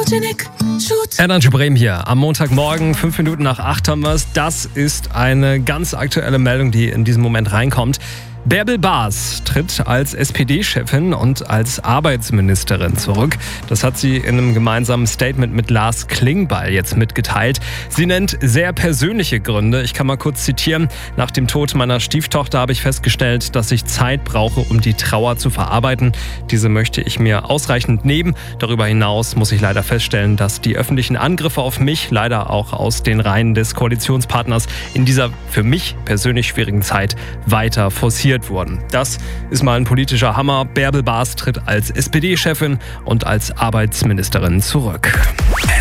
Energy Bremen hier. Am Montagmorgen, 5 Minuten nach 8 haben wir es. Das ist eine ganz aktuelle Meldung, die in diesem Moment reinkommt. Bärbel Baas tritt als SPD-Chefin und als Arbeitsministerin zurück. Das hat sie in einem gemeinsamen Statement mit Lars Klingbeil jetzt mitgeteilt. Sie nennt sehr persönliche Gründe. Ich kann mal kurz zitieren. Nach dem Tod meiner Stieftochter habe ich festgestellt, dass ich Zeit brauche, um die Trauer zu verarbeiten. Diese möchte ich mir ausreichend nehmen. Darüber hinaus muss ich leider feststellen, dass die öffentlichen Angriffe auf mich, leider auch aus den Reihen des Koalitionspartners, in dieser für mich persönlich schwierigen Zeit weiter forciert wurden. Das ist mal ein politischer Hammer. Bärbel Baas tritt als SPD-Chefin und als Arbeitsministerin zurück.